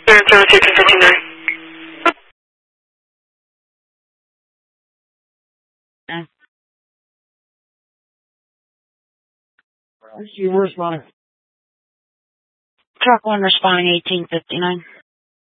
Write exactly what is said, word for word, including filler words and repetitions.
Zero two eighteen fifty-nine. Okay. You responding? Truck one responding eighteen fifty-nine.